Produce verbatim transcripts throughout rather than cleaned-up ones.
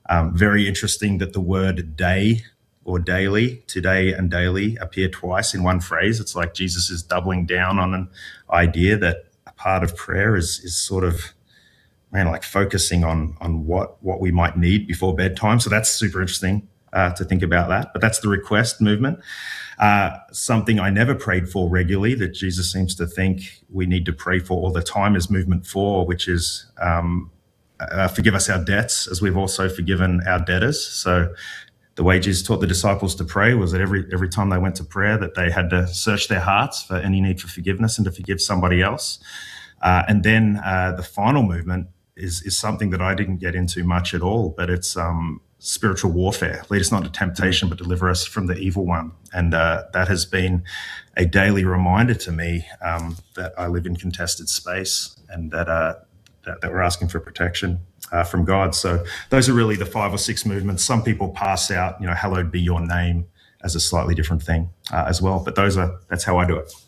Um, very interesting that the word day or daily, today and daily, appear twice in one phrase. It's like Jesus is doubling down on an idea that a part of prayer is is sort of, man, like focusing on on what what we might need before bedtime. So that's super interesting uh, to think about that. But that's the request movement. Uh, something I never prayed for regularly that Jesus seems to think we need to pray for all the time is movement four, which is um, uh, forgive us our debts as we've also forgiven our debtors. So the way Jesus taught the disciples to pray was that every every time they went to prayer that they had to search their hearts for any need for forgiveness and to forgive somebody else. Uh, and then uh, the final movement is is something that I didn't get into much at all, but it's um, spiritual warfare. Lead us not to temptation, but deliver us from the evil one. And uh, that has been a daily reminder to me um, that I live in contested space and that uh, that, that we're asking for protection uh, from God. So those are really the five or six movements. Some people pass out, you know, hallowed be your name as a slightly different thing uh, as well. But those are that's how I do it.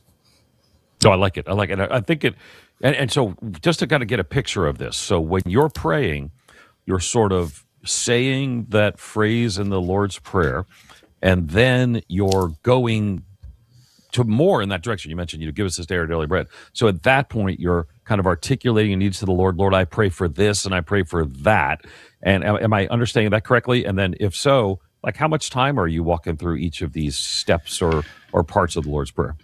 No, I like it. I like it. I think it. And, and so just to kind of get a picture of this. So when you're praying, you're sort of saying that phrase in the Lord's Prayer, and then you're going to more in that direction. You mentioned, you know, give us this day our daily bread. So at that point, you're kind of articulating your needs to the Lord. Lord, I pray for this and I pray for that. And am, am I understanding that correctly? And then if so, like how much time are you walking through each of these steps or or parts of the Lord's Prayer?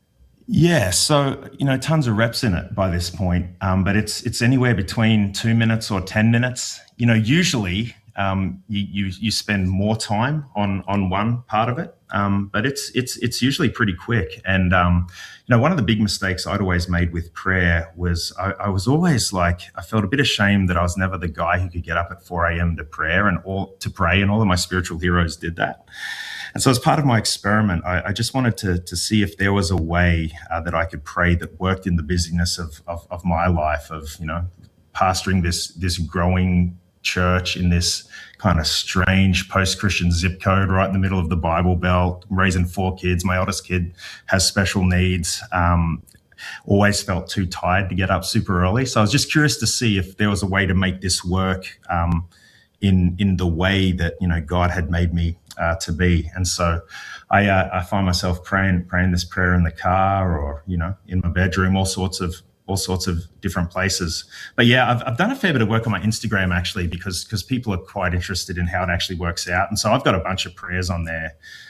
Yeah, so, you know, tons of reps in it by this point, um, but it's it's anywhere between two minutes or ten minutes. You know, usually um, you, you you spend more time on on one part of it, um, but it's it's it's usually pretty quick. And um, you know, one of the big mistakes I'd always made with prayer was I, I was always like I felt a bit ashamed that I was never the guy who could get up at four a.m. to prayer and all to pray, and all of my spiritual heroes did that. And so as part of my experiment, I, I just wanted to, to see if there was a way uh, that I could pray that worked in the busyness of, of, of my life of, you know, pastoring this, this growing church in this kind of strange post-Christian zip code right in the middle of the Bible Belt, raising four kids. My oldest kid has special needs. Um, always felt too tired to get up super early. So I was just curious to see if there was a way to make this work um, in in the way that, you know, God had made me uh, to be. And so I uh, I find myself praying praying this prayer in the car or, you know, in my bedroom, all sorts of all sorts of different places. But yeah, I've I've done a fair bit of work on my Instagram actually, because because people are quite interested in how it actually works out. And so I've got a bunch of prayers on there.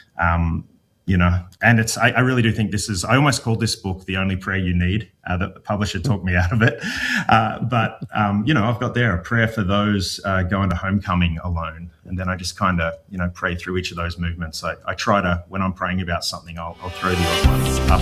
Um, You know, and it's, I, I really do think this is, I almost called this book The Only Prayer You Need. Uh, the publisher talked me out of it. Uh, but, um, you know, I've got there a prayer for those uh, going to homecoming alone. And then I just kind of, you know, pray through each of those movements. I, I try to, when I'm praying about something, I'll, I'll throw the other ones up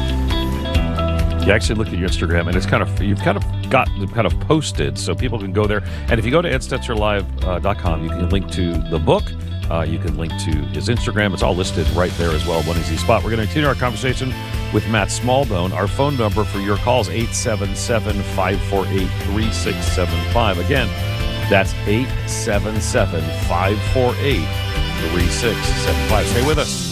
there. You actually look at your Instagram, and it's kind of, you've kind of got them kind of posted so people can go there. And if you go to ed stetzer live dot com, you can link to the book. Uh, you can link to his Instagram. It's all listed right there as well. One easy spot. We're going to continue our conversation with Matt Smallbone. Our phone number for your calls, eight seven seven, five four eight, three six seven five. Again, that's eight seven seven, five four eight, three six seven five. Stay with us.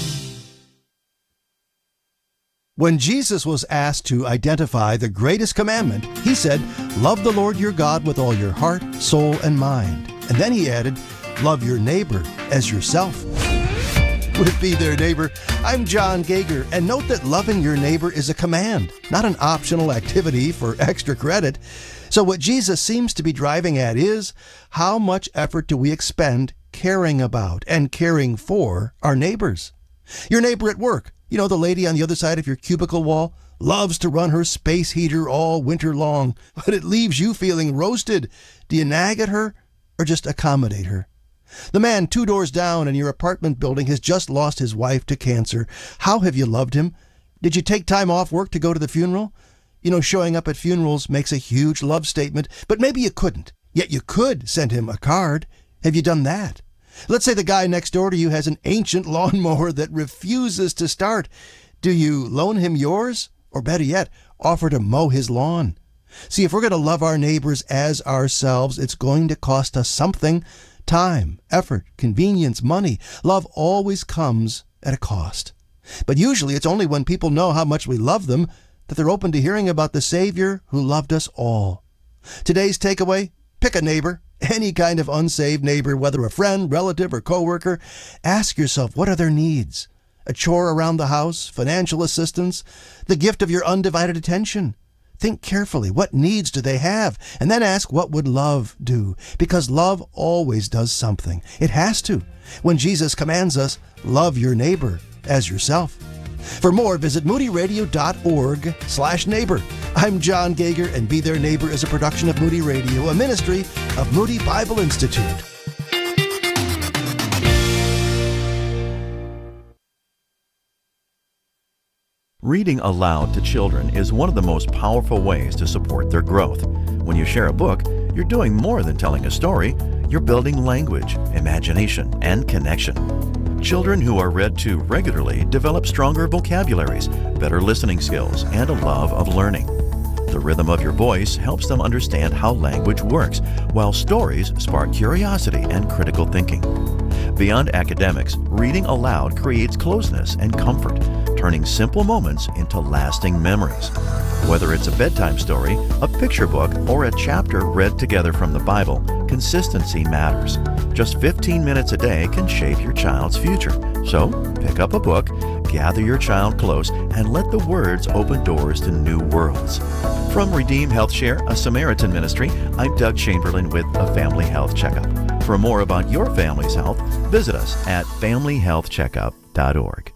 When Jesus was asked to identify the greatest commandment, he said, "Love the Lord your God with all your heart, soul, and mind." And then he added, "Love your neighbor as yourself." Would it be their neighbor? I'm John Gager, and note that loving your neighbor is a command, not an optional activity for extra credit. So what Jesus seems to be driving at is, how much effort do we expend caring about and caring for our neighbors? Your neighbor at work, you know, the lady on the other side of your cubicle wall, loves to run her space heater all winter long, but it leaves you feeling roasted. Do you nag at her or just accommodate her? The man two doors down in your apartment building has just lost his wife to cancer. How have you loved him? Did you take time off work to go to the funeral? You know, showing up at funerals makes a huge love statement, but maybe you couldn't. Yet you could send him a card. Have you done that? Let's say the guy next door to you has an ancient lawnmower that refuses to start. Do you loan him yours? Or better yet, offer to mow his lawn? See, if we're going to love our neighbors as ourselves, it's going to cost us something. Time, effort, convenience, money. Love always comes at a cost. But usually it's only when people know how much we love them that they're open to hearing about the Savior who loved us all. Today's takeaway, pick a neighbor Any kind of unsaved neighbor, whether a friend, relative, or coworker, ask yourself, what are their needs? A chore around the house, financial assistance, the gift of your undivided attention. Think carefully, what needs do they have? And then ask, what would love do? Because love always does something. It has to. When Jesus commands us, love your neighbor as yourself. For more, visit moodyradio.org slash neighbor. I'm John Gager, and Be Their Neighbor is a production of Moody Radio, a ministry of Moody Bible Institute. Reading aloud to children is one of the most powerful ways to support their growth. When you share a book, you're doing more than telling a story. You're building language, imagination, and connection. Children who are read to regularly develop stronger vocabularies, better listening skills, and a love of learning. The rhythm of your voice helps them understand how language works, while stories spark curiosity and critical thinking. Beyond academics, reading aloud creates closeness and comfort, turning simple moments into lasting memories. Whether it's a bedtime story, a picture book, or a chapter read together from the Bible, consistency matters. Just fifteen minutes a day can shape your child's future. So, pick up a book, gather your child close, and let the words open doors to new worlds. From Redeem Health Share, a Samaritan ministry, I'm Doug Chamberlain with a Family Health Checkup. For more about your family's health, visit us at family health checkup dot org.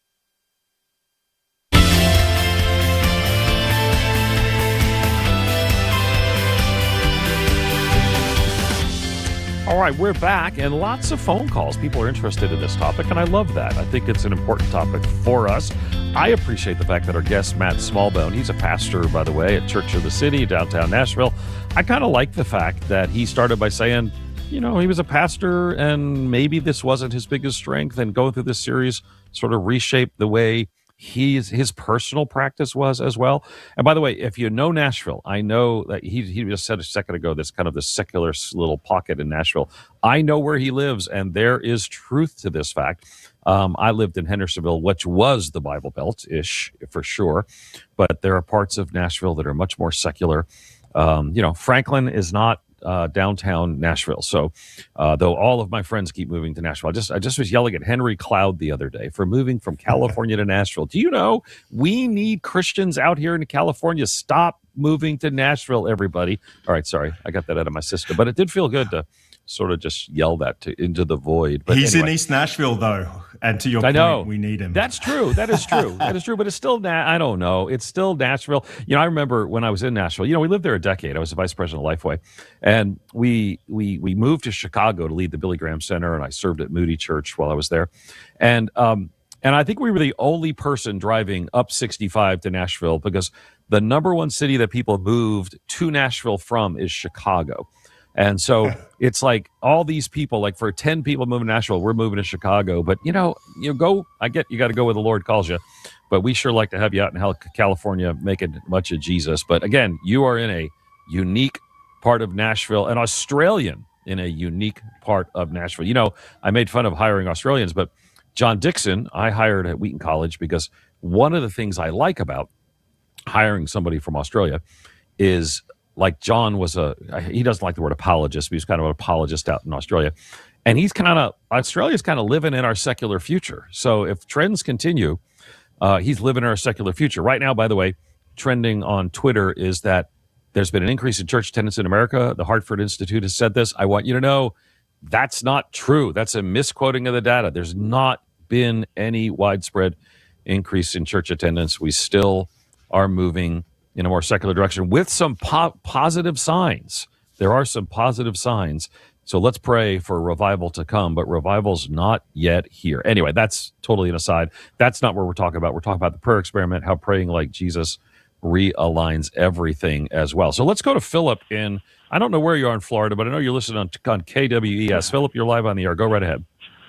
All right, we're back, and lots of phone calls. People are interested in this topic, and I love that. I think it's an important topic for us. I appreciate the fact that our guest, Matt Smallbone, he's a pastor, by the way, at Church of the City, downtown Nashville. I kind of like the fact that he started by saying, you know, he was a pastor, and maybe this wasn't his biggest strength, and going through this series sort of reshaped the way He's, his personal practice was as well. And by the way, if you know Nashville, I know that he, he just said a second ago, this kind of the secular little pocket in Nashville. I know where he lives, and there is truth to this fact. Um, I lived in Hendersonville, which was the Bible Belt-ish for sure. But there are parts of Nashville that are much more secular. Um, you know, Franklin is not Uh, downtown Nashville. So, uh, though all of my friends keep moving to Nashville, I just I just was yelling at Henry Cloud the other day for moving from California to Nashville. Do you know we need Christians out here in California? Stop moving to Nashville, everybody. All right, sorry, I got that out of my system, but it did feel good to sort of just yell that to, into the void. But he's anyway. in East Nashville, though, and to your I know. point, we need him. That's true. That is true. That is true. But it's still, Na- I don't know. It's still Nashville. You know, I remember when I was in Nashville. You know, we lived there a decade. I was the vice president of Lifeway, and we we we moved to Chicago to lead the Billy Graham Center, and I served at Moody Church while I was there, and um and I think we were the only person driving up sixty-five to Nashville, because the number one city that people moved to Nashville from is Chicago. And so it's like all these people, like for ten people moving to Nashville, we're moving to Chicago. But, you know, you go, I get you got to go where the Lord calls you. But we sure like to have you out in California making much of Jesus. But again, you are in a unique part of Nashville, an Australian in a unique part of Nashville. You know, I made fun of hiring Australians, but John Dixon, I hired at Wheaton College because one of the things I like about hiring somebody from Australia is, like John was a, he doesn't like the word apologist, but he's kind of an apologist out in Australia. And he's kind of, Australia's kind of living in our secular future. So if trends continue, uh, he's living in our secular future. Right now, by the way, trending on Twitter is that there's been an increase in church attendance in America. The Hartford Institute has said this. I want you to know that's not true. That's a misquoting of the data. There's not been any widespread increase in church attendance. We still are moving in a more secular direction with some po- positive signs. There are some positive signs. So let's pray for revival to come, but revival's not yet here. Anyway, that's totally an aside. That's not what we're talking about. We're talking about the prayer experiment, how praying like Jesus realigns everything as well. So let's go to Philip in, I don't know where you are in Florida, but I know you're listening on, on K W E S. Philip, you're live on the air. Go right ahead.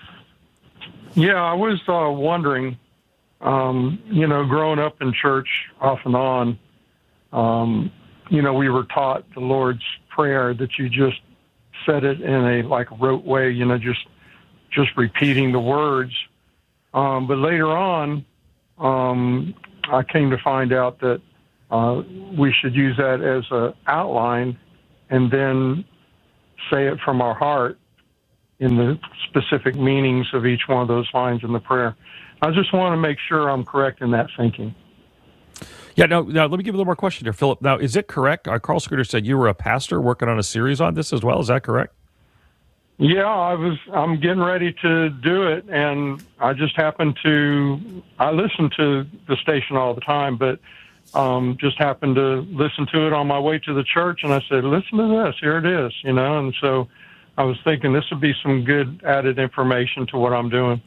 Yeah, I was uh, wondering, um, you know, growing up in church off and on, um, you know, we were taught the Lord's Prayer that you just said it in a like rote way, you know, just just repeating the words. Um, but later on, um, I came to find out that uh, we should use that as an outline and then say it from our heart in the specific meanings of each one of those lines in the prayer. I just want to make sure I'm correct in that thinking. Yeah, no, now let me give you a little more question here, Philip. Now, is it correct? Uh, Carl Scooter said you were a pastor working on a series on this as well. Is that correct? Yeah, I was. I'm getting ready to do it, and I just happened to. I listen to the station all the time, but um, just happened to listen to it on my way to the church, and I said, "Listen to this. Here it is," you know. And so I was thinking this would be some good added information to what I'm doing.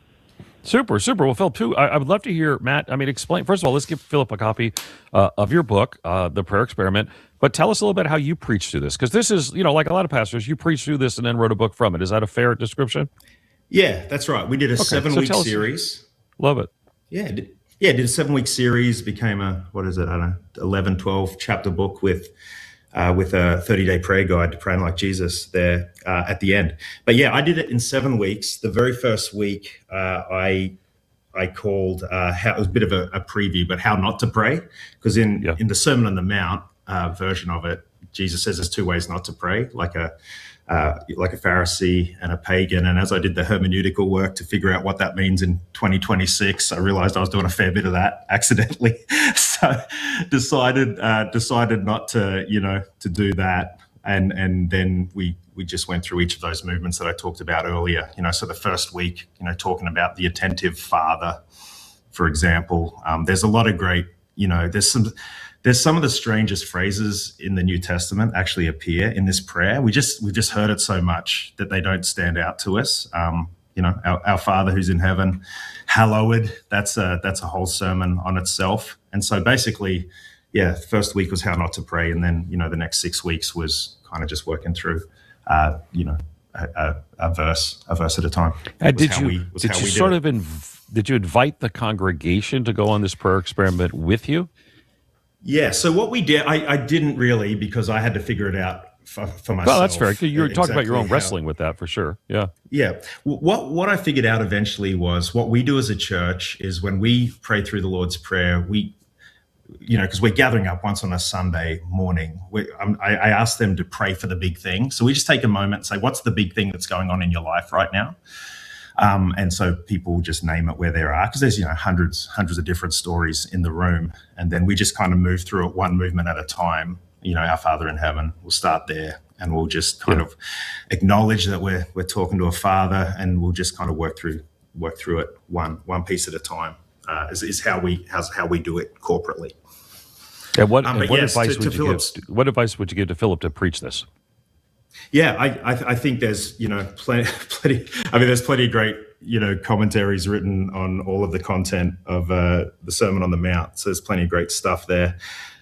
Super, super. Well, Philip, too, I, I would love to hear, Matt, I mean, explain. First of all, let's give Philip a copy uh, of your book, uh, The Prayer Experiment. But tell us a little bit how you preach through this. Because this is, you know, like a lot of pastors, you preach through this and then wrote a book from it. Is that a fair description? Yeah, that's right. We did a Okay, seven-week so series. Love it. Yeah, did, yeah, did a seven-week series, became a, what is it, I don't know, eleven, twelve chapter book with uh, with a thirty-day prayer guide to praying like Jesus there uh, at the end. But yeah, I did it in seven weeks. The very first week, uh, I I called, uh, how, it was a bit of a, a preview, but how not to pray. Because in, Yeah. in the Sermon on the Mount uh, version of it, Jesus says there's two ways not to pray, like a uh, like a Pharisee and a pagan. And as I did the hermeneutical work to figure out what that means in twenty twenty-six, I realized I was doing a fair bit of that accidentally. So decided uh, decided not to, you know, to do that. And and then we we just went through each of those movements that I talked about earlier. You know, so the first week, you know, talking about the attentive father, for example. Um, there's a lot of great, you know, there's some there's some of the strangest phrases in the New Testament actually appear in this prayer. We just we've just heard it so much that they don't stand out to us. Um, you know, our, our Father who's in heaven, hallowed. That's a that's a whole sermon on itself. And so basically, yeah, the first week was how not to pray, and then, you know, the next six weeks was kind of just working through, uh, you know, a, a, a verse, a verse at a time. And did you we, did you sort did of inv- did you invite the congregation to go on this prayer experiment with you? Yeah. So what we did, I, I didn't really, because I had to figure it out for, for myself. Well, that's fair. You were exactly talking about your own how, wrestling with that for sure. Yeah. Yeah. What what I figured out eventually was what we do as a church is when we pray through the Lord's Prayer, we, you know, because we're gathering up once on a Sunday morning, we, um, I, I ask them to pray for the big thing. So we just take a moment and say, what's the big thing that's going on in your life right now? Um, and so people just name it where they are, because there's, you know, hundreds, hundreds of different stories in the room. And then we just kind of move through it one movement at a time. You know, our Father in heaven, we'll start there, and we'll just kind yeah. of acknowledge that we're we're talking to a Father, and we'll just kind of work through work through it one one piece at a time. Uh, is, is how we how's how we do it corporately. Yeah. What, um, what yes, advice to, would to you Philip's, give? What advice would you give to Philip to preach this? Yeah, I I, I think there's you know plenty plenty. I mean, there's plenty of great you know commentaries written on all of the content of uh, the Sermon on the Mount. So there's plenty of great stuff there.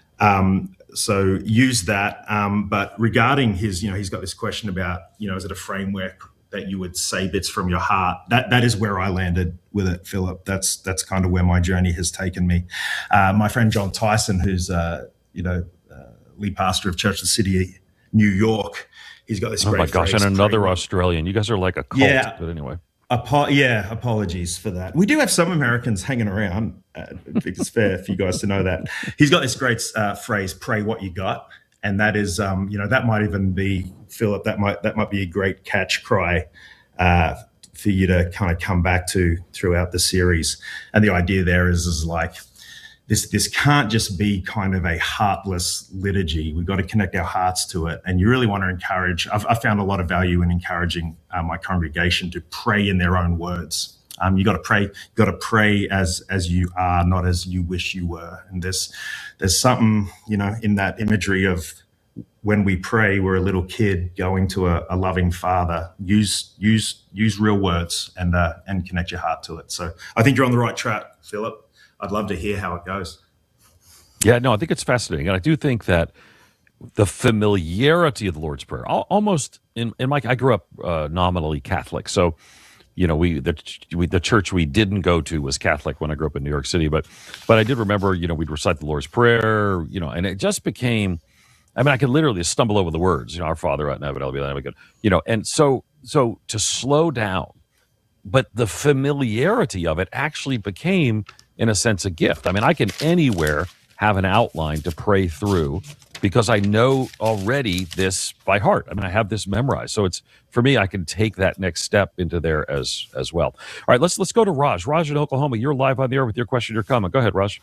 Um, so use that. Um, but regarding his, you know, he's got this question about, you know, is it a framework that you would say bits from your heart? That that is where I landed with it, Philip. That's that's kind of where my journey has taken me. Uh, my friend John Tyson, who's uh, you know uh, lead pastor of Church of the City, New York, he's got this. Oh great my gosh! phrase, And another pray. Australian. You guys are like a cult. Yeah. But anyway. Apo- yeah, apologies for that. We do have some Americans hanging around. Uh, I think it's fair for you guys to know that. He's got this great uh, phrase, pray what you got. And that is, um, you know, that might even be, Philip, that might that might be a great catch cry uh, for you to kind of come back to throughout the series. And the idea there is, is like, this this can't just be kind of a heartless liturgy. We've got to connect our hearts to it. And you really want to encourage, I've, I've found a lot of value in encouraging uh, my congregation to pray in their own words. Um, you got to pray, you got to pray as as you are, not as you wish you were. And there's there's something, you know, in that imagery of when we pray, we're a little kid going to a, a loving Father. Use use use real words and uh, and connect your heart to it. So I think you're on the right track, Philip. I'd love to hear how it goes. Yeah, no, I think it's fascinating. And I do think that the familiarity of the Lord's Prayer, almost in, in my, I grew up uh, nominally Catholic. So, you know, we the, we the church we didn't go to was Catholic when I grew up in New York City. But but I did remember, you know, we'd recite the Lord's Prayer, you know, and it just became, I mean, I could literally stumble over the words, you know, our Father art in heaven, hallowed be thy name, you know, and so so to slow down, but the familiarity of it actually became, in a sense, a gift. I mean, I can anywhere have an outline to pray through because I know already this by heart. I mean, I have this memorized. So it's, for me, I can take that next step into there as as well. All right, let's let's go to Raj. Raj in Oklahoma, you're live on the air with your question or comment. Go ahead, Raj.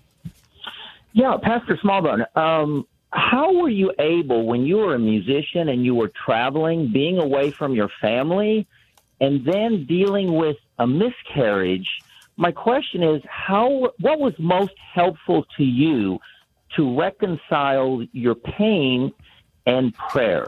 Yeah, Pastor Smallbone, um, how were you able, when you were a musician and you were traveling, being away from your family, and then dealing with a miscarriage? My question is, how? What was most helpful to you to reconcile your pain and prayer?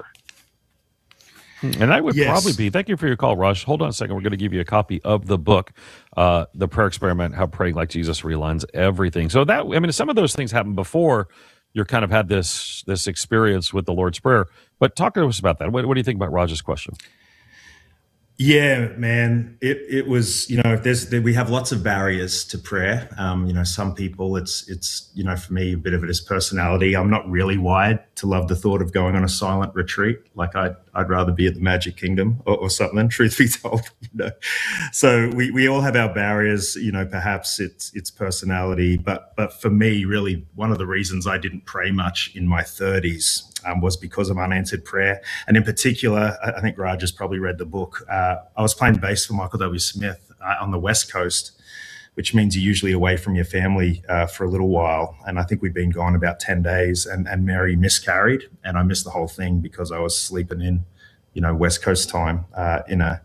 And that would yes. probably be, thank you for your call, Rush. Hold on a second. We're going to give you a copy of the book, uh, The Prayer Experiment, How Praying Like Jesus Realigns Everything. So that, I mean, some of those things happened before you kind of had this this experience with the Lord's Prayer. But talk to us about that. What, what do you think about Raj's question? Yeah, man, it it was, you know, there's there, we have lots of barriers to prayer. Um, you know, some people, it's it's you know, for me, a bit of it is personality. I'm not really wired to love the thought of going on a silent retreat. Like I'd I'd rather be at the Magic Kingdom or, or something. Truth be told, you know. So we we all have our barriers. You know, perhaps it's it's personality, but but for me, really, one of the reasons I didn't pray much in my thirties. Um, was because of unanswered prayer. And in particular, I, I think Raj has probably read the book. Uh, I was playing bass for Michael W. Smith uh, on the West Coast, which means you're usually away from your family uh, for a little while. And I think we'd been gone about ten days and, and Mary miscarried. And I missed the whole thing because I was sleeping in, you know, West Coast time uh, in a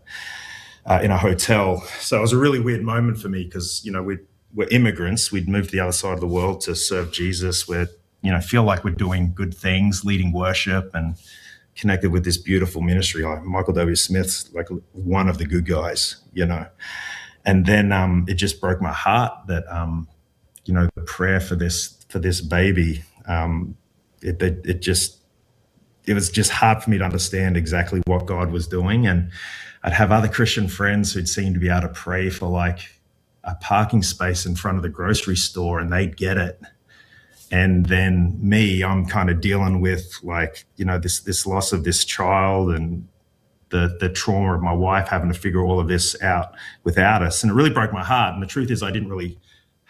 uh, in a hotel. So it was a really weird moment for me because, you know, we we're immigrants. We'd moved to the other side of the world to serve Jesus. We're you know, feel like we're doing good things, leading worship and connected with this beautiful ministry. Like Michael W. Smith's like one of the good guys, you know. And then um, it just broke my heart that, um, you know, the prayer for this, for this baby, um, it, it, it just, it was just hard for me to understand exactly what God was doing. And I'd have other Christian friends who'd seem to be able to pray for like a parking space in front of the grocery store and they'd get it. And then me, I'm kind of dealing with like, you know, this this loss of this child and the the trauma of my wife having to figure all of this out without us. And it really broke my heart. And the truth is I didn't really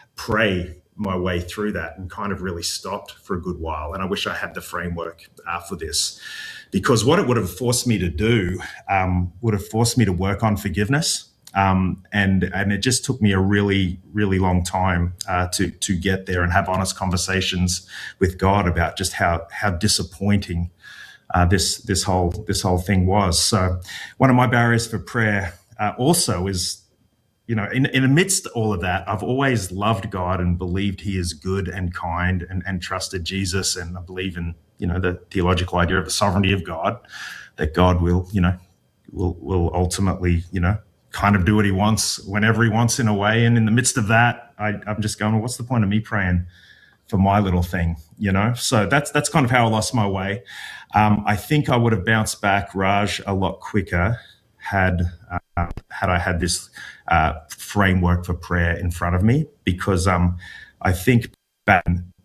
pray my way through that and kind of really stopped for a good while. And I wish I had the framework uh, for this, because what it would have forced me to do um, would have forced me to work on forgiveness. Um, and and it just took me a really, really long time uh, to to get there and have honest conversations with God about just how how disappointing uh, this this whole this whole thing was. So one of my barriers for prayer uh, also is, you know, in, in amidst all of that, I've always loved God and believed He is good and kind and, and trusted Jesus. And I believe in, you know, the theological idea of the sovereignty of God, that God will, you know, will will ultimately, you know, kind of do what He wants whenever He wants in a way. And in the midst of that, I, I'm just going, well, what's the point of me praying for my little thing, you know? So that's that's kind of how I lost my way. Um, I think I would have bounced back, Raj, a lot quicker had uh, had I had this uh, framework for prayer in front of me, because um, I think back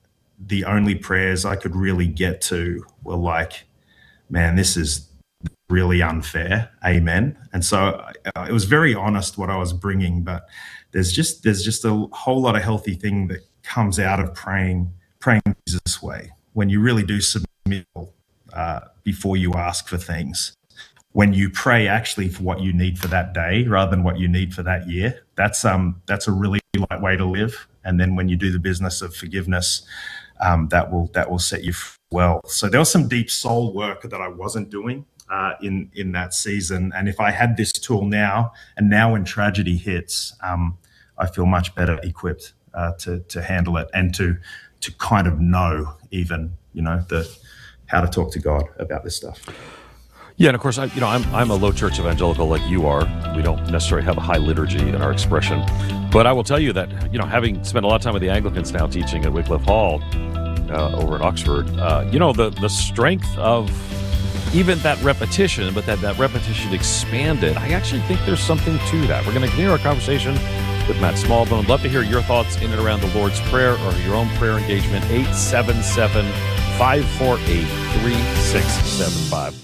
the only prayers I could really get to were like, man, this is really unfair, amen. And so uh, it was very honest what I was bringing, but there's just there's just a whole lot of healthy thing that comes out of praying praying Jesus' way, when you really do submit uh, before you ask for things. When you pray actually for what you need for that day rather than what you need for that year, that's um that's a really light way to live. And then when you do the business of forgiveness, um, that will that will set you well. So there was some deep soul work that I wasn't doing Uh, in in that season. And if I had this tool now, and now when tragedy hits, um, I feel much better equipped uh, to to handle it and to to kind of know even, you know, the how to talk to God about this stuff. Yeah, and of course, I, you know, I'm I'm a low church evangelical like you are. We don't necessarily have a high liturgy in our expression, but I will tell you that, you know, having spent a lot of time with the Anglicans now teaching at Wycliffe Hall uh, over at Oxford, uh, you know, the the strength of even that repetition, but that, that repetition expanded, I actually think there's something to that. We're going to continue our conversation with Matt Smallbone. Love to hear your thoughts in and around the Lord's Prayer or your own prayer engagement. eight seven seven, five four eight, three six seven five.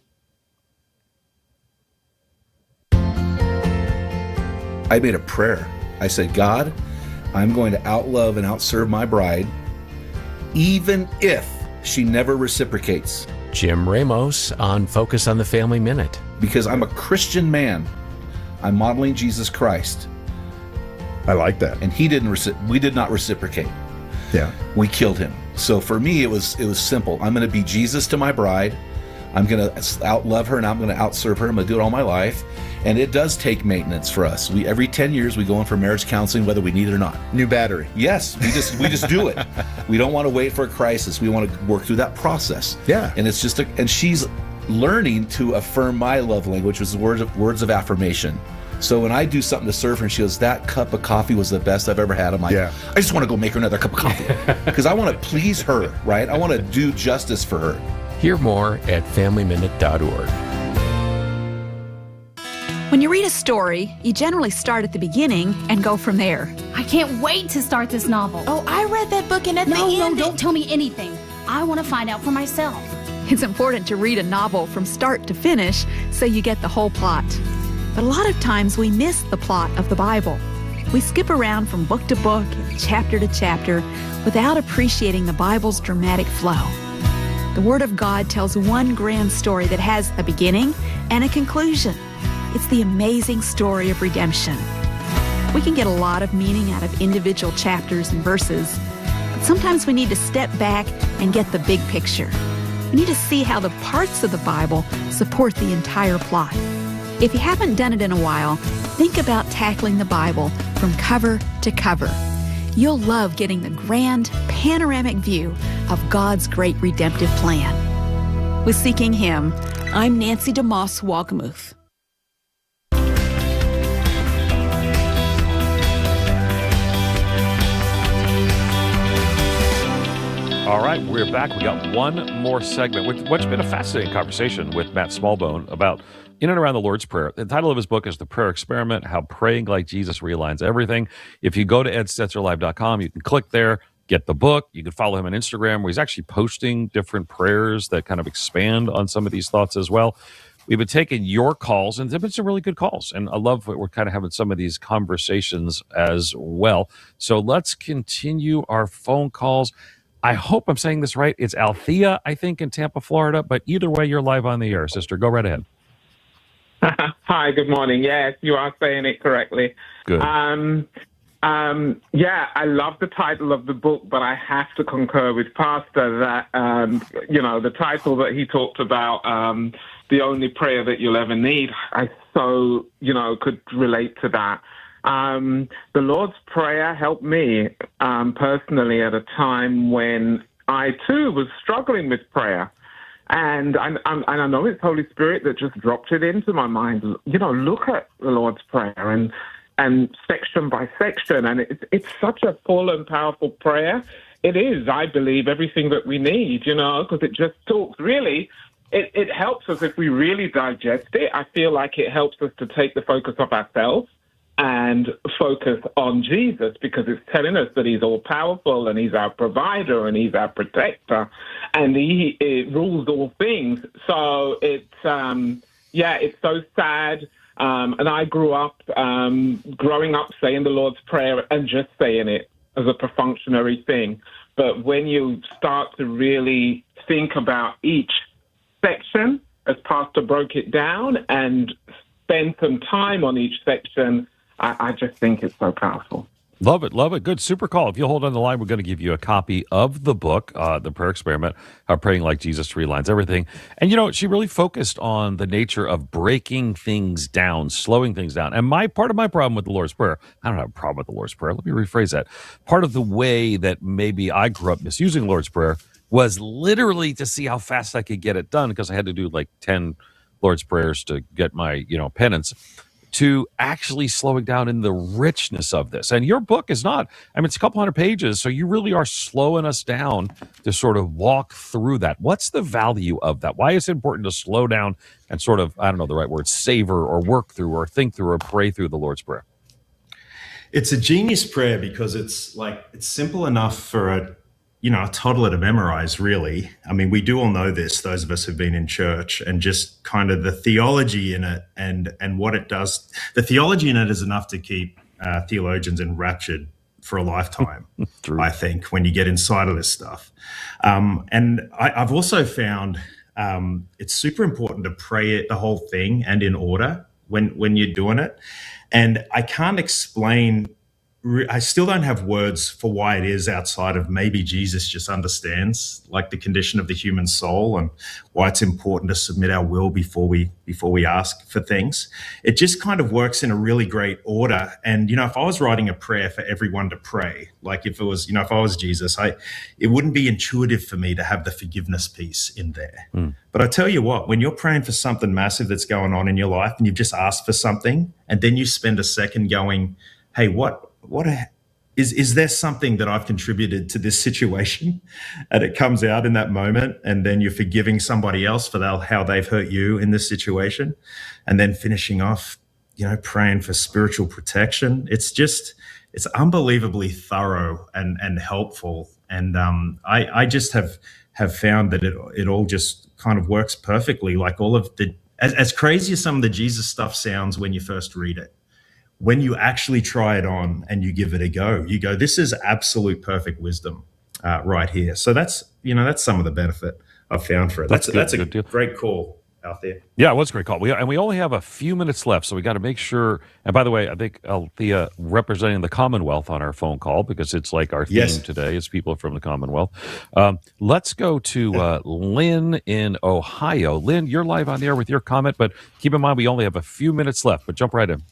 I made a prayer. I said, God, I'm going to outlove and outserve my bride, even if she never reciprocates. Jim Ramos on Focus on the Family Minute. Because I'm a Christian man, I'm modeling Jesus Christ. I like that. And he didn't, reci- we did not reciprocate. Yeah. We killed him. So for me, it was it was simple. I'm going to be Jesus to my bride. I'm going to outlove her, and I'm going to outserve her. I'm going to do it all my life. And it does take maintenance for us. We every ten years we go in for marriage counseling, whether we need it or not. New battery. Yes, we just we just do it. We don't want to wait for a crisis. We want to work through that process. Yeah. And it's just a, and she's learning to affirm my love language, which is words of words of affirmation. So when I do something to serve her and she goes, that cup of coffee was the best I've ever had, I'm like, yeah. I just want to go make her another cup of coffee. Because I want to please her, right? I want to do justice for her. Hear more at family minute dot org. When you read a story, you generally start at the beginning and go from there. I can't wait to start this novel. Oh, I read that book and at no, the No, end... no, don't tell me anything. I want to find out for myself. It's important to read a novel from start to finish so you get the whole plot. But a lot of times we miss the plot of the Bible. We skip around from book to book and chapter to chapter without appreciating the Bible's dramatic flow. The Word of God tells one grand story that has a beginning and a conclusion. It's the amazing story of redemption. We can get a lot of meaning out of individual chapters and verses, but sometimes we need to step back and get the big picture. We need to see how the parts of the Bible support the entire plot. If you haven't done it in a while, think about tackling the Bible from cover to cover. You'll love getting the grand, panoramic view of God's great redemptive plan. With Seeking Him, I'm Nancy DeMoss Wolgemuth. All right, we're back. We got one more segment, which, what's been a fascinating conversation with Matt Smallbone about in and around the Lord's Prayer. The title of his book is The Prayer Experiment, How Praying Like Jesus Realigns Everything. If you go to ed stetzer live dot com, you can click there, get the book. You can follow him on Instagram, where he's actually posting different prayers that kind of expand on some of these thoughts as well. We've been taking your calls, and there have been some really good calls. And I love that we're kind of having some of these conversations as well. So let's continue our phone calls. I hope I'm saying this right. It's Althea, I think, in Tampa, Florida. But either way, you're live on the air, sister. Go right ahead. Hi, good morning. Yes, you are saying it correctly. Good. Um, um, yeah, I love the title of the book, but I have to concur with Pastor that, um, you know, the title that he talked about, um, The Only Prayer That You'll Ever Need, I so, you know, could relate to that. Um, the Lord's Prayer helped me um, personally at a time when I, too, was struggling with prayer. And I, and I know it's Holy Spirit that just dropped it into my mind. You know, look at the Lord's Prayer and and section by section. And it's, it's such a full and powerful prayer. It is, I believe, everything that we need, you know, because it just talks really, it, it helps us if we really digest it. I feel like it helps us to take the focus off ourselves and focus on Jesus, because it's telling us that he's all-powerful and he's our provider and he's our protector and he it rules all things. So it's, um, yeah, it's so sad. Um, and I grew up, um, growing up saying the Lord's Prayer and just saying it as a perfunctory thing. But when you start to really think about each section, as Pastor broke it down, and spend some time on each section, I, I just think it's so powerful. Love it, love it. Good, super call. If you'll hold on the line, we're going to give you a copy of the book, uh, The Prayer Experiment, How Praying Like Jesus Realigns Everything. And, you know, she really focused on the nature of breaking things down, slowing things down. And my part of my problem with the Lord's Prayer, I don't have a problem with the Lord's Prayer. Let me rephrase that. Part of the way that maybe I grew up misusing the Lord's Prayer was literally to see how fast I could get it done, because I had to do like ten Lord's Prayers to get my, you know, penance, to actually slowing down in the richness of this. And your book is not, I mean, it's a couple hundred pages, so you really are slowing us down to sort of walk through that. What's the value of that? Why is it important to slow down and sort of, I don't know the right word, savor or work through or think through or pray through the Lord's Prayer? It's a genius prayer because it's like, it's simple enough for a, you know, a toddler to memorize, really. I mean, we do all know this, those of us who've been in church, and just kind of the theology in it and and what it does. The theology in it is enough to keep uh, theologians enraptured for a lifetime, I think, when you get inside of this stuff. Um, and I, I've also found um, it's super important to pray it, the whole thing and in order when, when you're doing it. And I can't explain, I still don't have words for why it is outside of maybe Jesus just understands like the condition of the human soul and why it's important to submit our will before we before we ask for things. It just kind of works in a really great order. And, you know, if I was writing a prayer for everyone to pray, like if it was, you know, if I was Jesus, I it wouldn't be intuitive for me to have the forgiveness piece in there. Mm. But I tell you what, when you're praying for something massive that's going on in your life and you've just asked for something and then you spend a second going, hey, what, What a, is is there something that I've contributed to this situation? And it comes out in that moment, and then you're forgiving somebody else for that, how they've hurt you in this situation, and then finishing off, you know, praying for spiritual protection. It's just, it's unbelievably thorough and and helpful. And um, I I just have have found that it it all just kind of works perfectly. Like all of the, as, as crazy as some of the Jesus stuff sounds when you first read it, when you actually try it on and you give it a go, you go, this is absolute perfect wisdom uh, right here. So that's, you know, that's some of the benefit I've found for it. That's, that's, good, that's a great call out there. Yeah, it was a great call. We, and we only have a few minutes left, so we got to make sure. And by the way, I think Althea representing the Commonwealth on our phone call, because it's like our theme yes. today is people from the Commonwealth. Um, let's go to uh, Lynn in Ohio. Lynn, you're live on the air with your comment, but keep in mind we only have a few minutes left, but jump right in.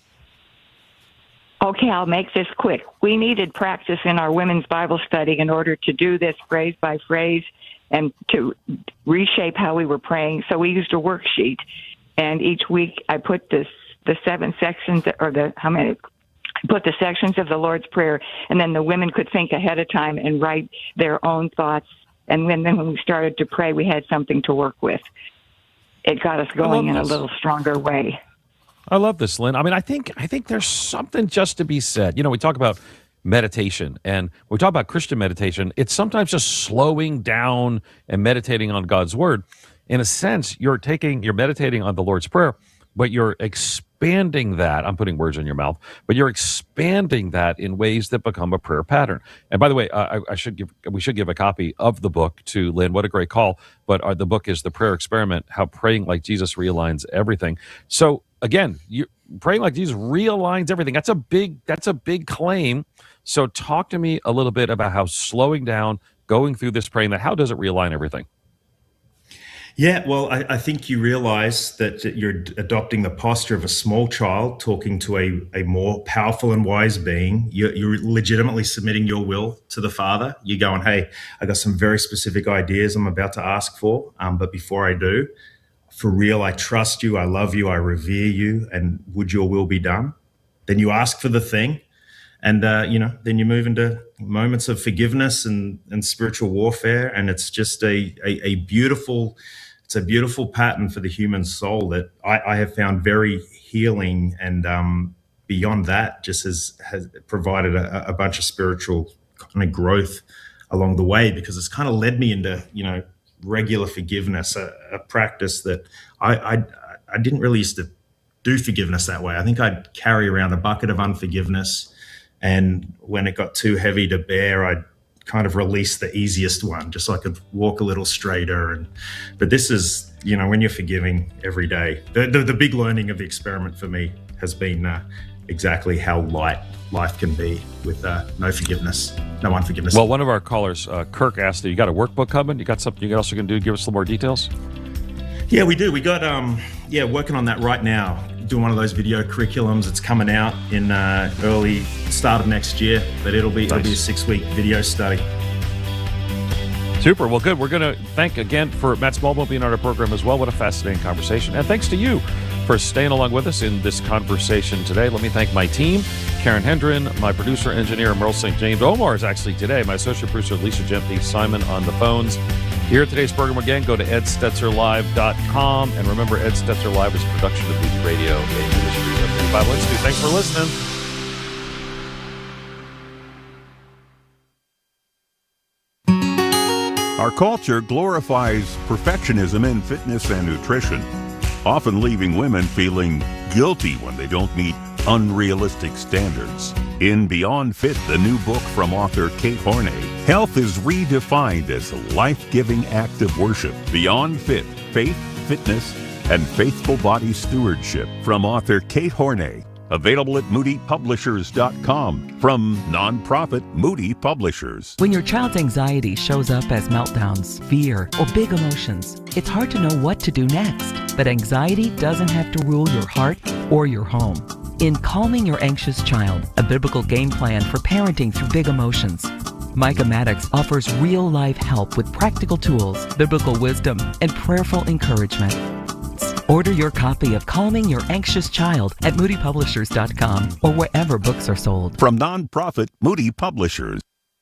Okay, I'll make this quick. We needed practice in our women's Bible study in order to do this phrase by phrase and to reshape how we were praying. So we used a worksheet, and each week I put this the seven sections, or the how many? Put the sections of the Lord's Prayer, and then the women could think ahead of time and write their own thoughts. And then, then when we started to pray, we had something to work with. It got us going in a little stronger way. I love this, Lynn. I mean, I think I think there's something just to be said. You know, we talk about meditation, and when we talk about Christian meditation, it's sometimes just slowing down and meditating on God's Word. In a sense, you're taking, you're meditating on the Lord's Prayer, but you're expanding that. I'm putting words in your mouth, but you're expanding that in ways that become a prayer pattern. And by the way, uh, I, I should give, we should give a copy of the book to Lynn. What a great call! But uh, the book is The Prayer Experiment: How Praying Like Jesus Realigns Everything. So again, you praying like Jesus realigns everything. That's a big, that's a big claim. So talk to me a little bit about how slowing down, going through this praying, that how does it realign everything? Yeah, well, I, I think you realize that you're adopting the posture of a small child talking to a, a more powerful and wise being. You're, you're legitimately submitting your will to the Father. You're going, hey, I got some very specific ideas I'm about to ask for, um, but before I do, for real, I trust you, I love you, I revere you, and would your will be done? Then you ask for the thing, and, uh, you know, then you move into moments of forgiveness and, and spiritual warfare, and it's just a, a, a beautiful, it's a beautiful pattern for the human soul that I, I have found very healing, and um, beyond that, just has, has provided a, a bunch of spiritual kind of growth along the way, because it's kind of led me into, you know, regular forgiveness, a, a practice that I, I I didn't really used to do forgiveness that way. I think I'd carry around a bucket of unforgiveness, and when it got too heavy to bear, I'd kind of release the easiest one, just so I could walk a little straighter. And but this is, you know, when you're forgiving every day, the the, the big learning of the experiment for me has been uh, exactly how light life can be with uh, no forgiveness, no unforgiveness. Well, one of our callers, uh, Kirk, asked, you got a workbook coming? You got something you also going to do? Give us some more details? Yeah, we do. We got, um, yeah, working on that right now. Doing one of those video curriculums. It's coming out in uh, early start of next year, but it'll be, nice. it'll be a six-week video study. Super. Well, good. We're going to thank again for Matt Smallbone being on our program as well. What a fascinating conversation. And thanks to you for staying along with us in this conversation today. Let me thank my team, Karen Hendren, my producer, engineer, Merle Saint James. Omar is actually today, my associate producer, Lisa Gentry, Simon on the phones. Here at today's program again, go to ed stetzer live dot com. And remember, Ed Stetzer Live is a production of Moody Radio, a ministry of the Bible Institute. Thanks for listening. Our culture glorifies perfectionism in fitness and nutrition, often leaving women feeling guilty when they don't meet unrealistic standards. In Beyond Fit, the new book from author Kate Horney, health is redefined as a life-giving act of worship. Beyond Fit, Faith, Fitness, and Faithful Body Stewardship from author Kate Horney. Available at moody publishers dot com from nonprofit Moody Publishers. When your child's anxiety shows up as meltdowns, fear, or big emotions, it's hard to know what to do next. But anxiety doesn't have to rule your heart or your home. In Calming Your Anxious Child, a biblical game plan for parenting through big emotions, Micah Maddox offers real-life help with practical tools, biblical wisdom, and prayerful encouragement. Order your copy of Calming Your Anxious Child at moody publishers dot com or wherever books are sold. From nonprofit Moody Publishers.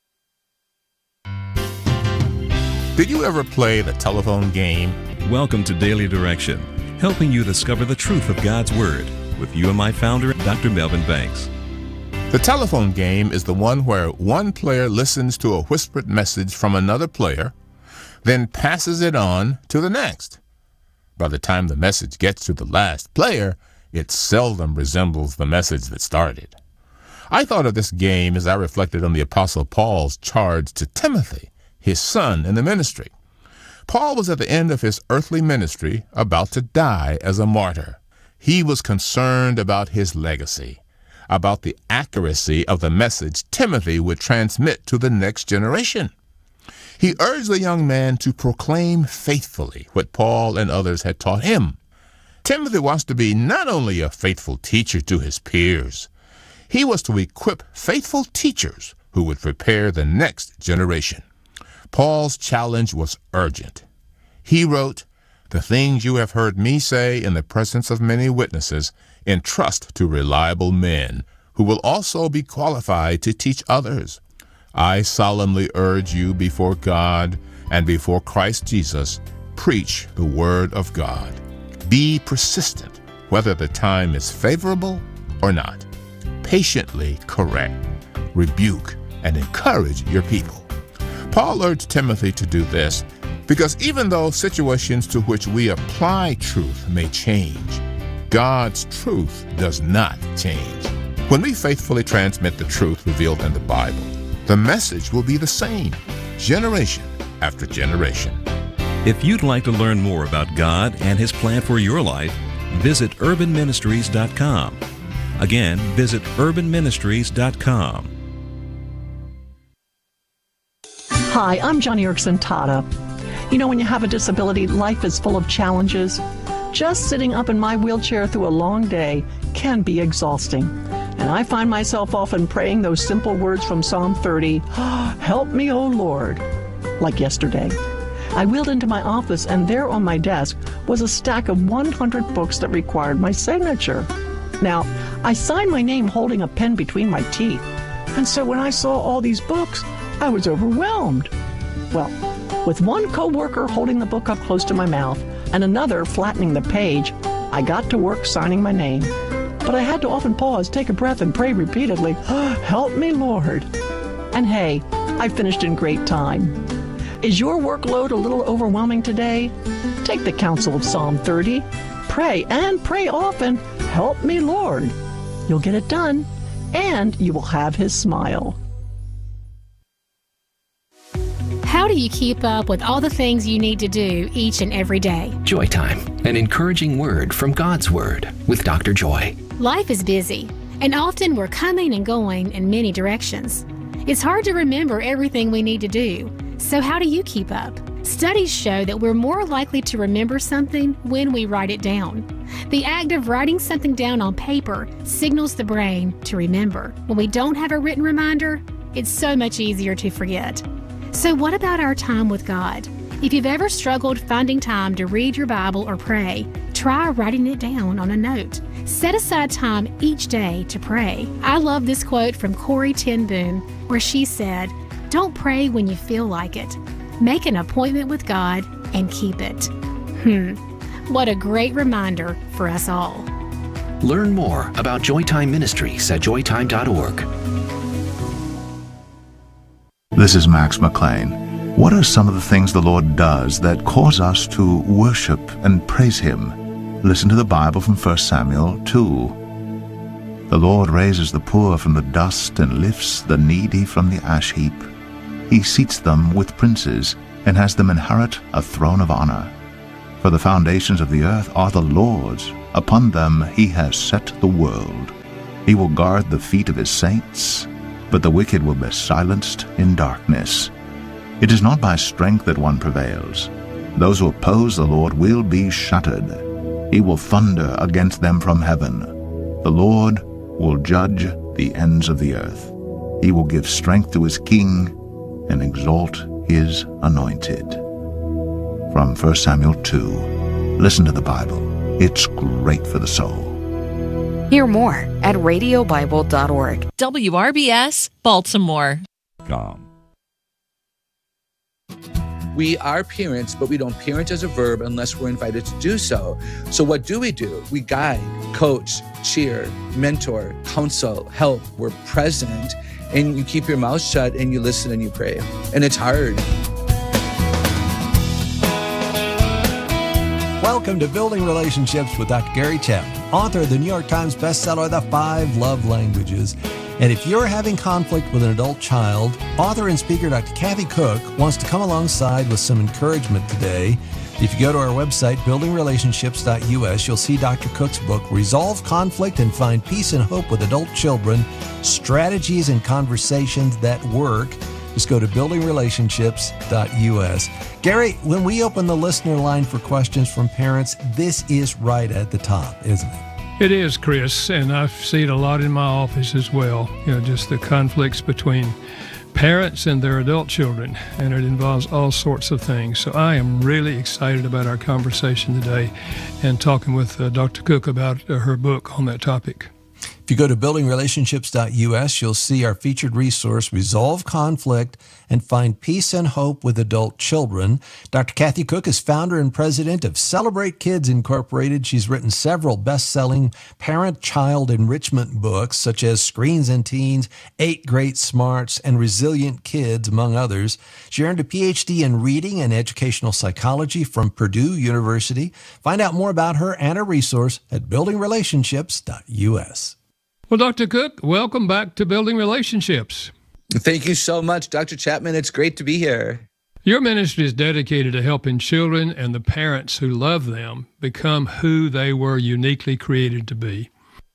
Did you ever play the telephone game? Welcome to Daily Direction, helping you discover the truth of God's Word with you and my founder, Doctor Melvin Banks. The telephone game is the one where one player listens to a whispered message from another player, then passes it on to the next. By the time the message gets to the last player, it seldom resembles the message that started. I thought of this game as I reflected on the Apostle Paul's charge to Timothy, his son in the ministry. Paul was at the end of his earthly ministry, about to die as a martyr. He was concerned about his legacy, about the accuracy of the message Timothy would transmit to the next generation. He urged the young man to proclaim faithfully what Paul and others had taught him. Timothy was to be not only a faithful teacher to his peers, he was to equip faithful teachers who would prepare the next generation. Paul's challenge was urgent. He wrote, "The things you have heard me say in the presence of many witnesses, entrust to reliable men, who will also be qualified to teach others. I solemnly urge you before God and before Christ Jesus, preach the word of God. Be persistent, whether the time is favorable or not. Patiently correct, rebuke, and encourage your people." Paul urged Timothy to do this because even though situations to which we apply truth may change, God's truth does not change. When we faithfully transmit the truth revealed in the Bible, the message will be the same, generation after generation. If you'd like to learn more about God and His plan for your life, visit urban ministries dot com. Again, visit urban ministries dot com. Hi, I'm Johnny Erickson Tata. You know, when you have a disability, life is full of challenges. Just sitting up in my wheelchair through a long day can be exhausting. And I find myself often praying those simple words from Psalm thirty, "Help me, O Lord," like yesterday. I wheeled into my office, and there on my desk was a stack of one hundred books that required my signature. Now, I signed my name holding a pen between my teeth, and so when I saw all these books, I was overwhelmed. Well, with one coworker holding the book up close to my mouth and another flattening the page, I got to work signing my name. But I had to often pause, take a breath, and pray repeatedly, "Help me, Lord." And hey, I finished in great time. Is your workload a little overwhelming today? Take the counsel of Psalm thirty. Pray, and pray often, "Help me, Lord." You'll get it done, and you will have His smile. How do you keep up with all the things you need to do each and every day? Joy Time, an encouraging word from God's Word with Doctor Joy. Life is busy, and often we're coming and going in many directions. It's hard to remember everything we need to do. So how do you keep up? Studies show that we're more likely to remember something when we write it down. The act of writing something down on paper signals the brain to remember. When we don't have a written reminder, it's so much easier to forget. So what about our time with God? If you've ever struggled finding time to read your Bible or pray, try writing it down on a note. Set aside time each day to pray. I love this quote from Corrie ten Boom, where she said, "Don't pray when you feel like it. Make an appointment with God and keep it." Hmm, what a great reminder for us all. Learn more about Joytime Ministries at joytime dot org. This is Max McLean. What are some of the things the Lord does that cause us to worship and praise Him? Listen to the Bible from First Samuel two. The Lord raises the poor from the dust and lifts the needy from the ash heap. He seats them with princes and has them inherit a throne of honor. For the foundations of the earth are the Lord's. Upon them he has set the world. He will guard the feet of his saints, but the wicked will be silenced in darkness. It is not by strength that one prevails. Those who oppose the Lord will be shattered. He will thunder against them from heaven. The Lord will judge the ends of the earth. He will give strength to his king and exalt his anointed. From First Samuel two. Listen to the Bible. It's great for the soul. Hear more at radio bible dot org. W R B S, Baltimore. Com. We are parents, but we don't parent as a verb unless we're invited to do so. So what do we do? We guide, coach, cheer, mentor, counsel, help. We're present, and you keep your mouth shut and you listen and you pray. And it's hard. Welcome to Building Relationships with Doctor Gary Chapman, author of the New York Times bestseller, The Five Love Languages. And if you're having conflict with an adult child, author and speaker Doctor Kathy Cook wants to come alongside with some encouragement today. If you go to our website, building relationships dot U S, you'll see Doctor Cook's book, Resolve Conflict and Find Peace and Hope with Adult Children, Strategies and Conversations That Work. Just go to building relationships dot U S. Gary, when we open the listener line for questions from parents, this is right at the top, isn't it? It is, Chris, and I've seen a lot in my office as well. You know, just the conflicts between parents and their adult children, and it involves all sorts of things. So I am really excited about our conversation today and talking with uh, Doctor Cook about uh, her book on that topic. If you go to building relationships dot U S, you'll see our featured resource, Resolve Conflict and Find Peace and Hope with Adult Children. Doctor Kathy Cook is founder and president of Celebrate Kids Incorporated. She's written several best-selling parent-child enrichment books, such as Screens and Teens, Eight Great Smarts, and Resilient Kids, among others. She earned a P H D in reading and educational psychology from Purdue University. Find out more about her and her resource at building relationships dot U S. Well, Doctor Cook, welcome back to Building Relationships. Thank you so much, Doctor Chapman. It's great to be here. Your ministry is dedicated to helping children and the parents who love them become who they were uniquely created to be.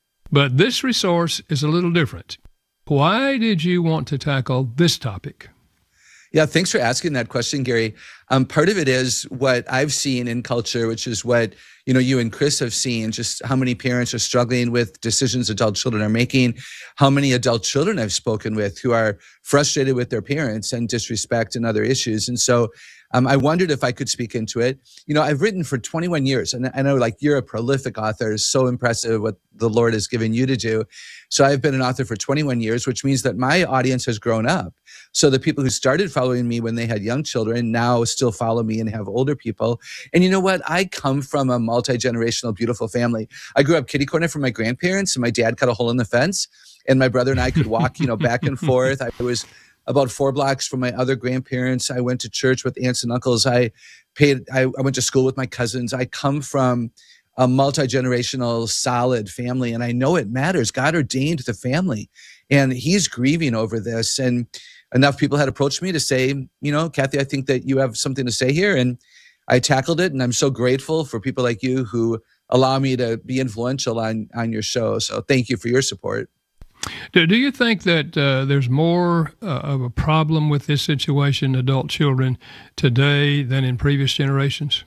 But this resource is a little different. Why did you want to tackle this topic? Yeah, thanks for asking that question, Gary. Um, part of it is what I've seen in culture, which is what you know you and Chris have seen, just how many parents are struggling with decisions adult children are making, how many adult children I've spoken with who are frustrated with their parents and disrespect and other issues. And so um, I wondered if I could speak into it. You know, I've written for twenty-one years, and I know like you're a prolific author. It's so impressive what the Lord has given you to do. So I've been an author for twenty-one years, which means that my audience has grown up. So the people who started following me when they had young children now still follow me and have older people. And you know what? I come from a multi-generational, beautiful family. I grew up kitty corner from my grandparents, and my dad cut a hole in the fence, and my brother and I could walk, you know, back and forth. I was about four blocks from my other grandparents. I went to church with aunts and uncles. I paid. I, I went to school with my cousins. I come from a multi-generational, solid family, and I know it matters. God ordained the family, and He's grieving over this. And enough people had approached me to say, you know, Kathy, I think that you have something to say here, and I tackled it. And I'm so grateful for people like you who allow me to be influential on on your show. So thank you for your support. Do, do you think that uh, there's more uh, of a problem with this situation, adult children, today than in previous generations?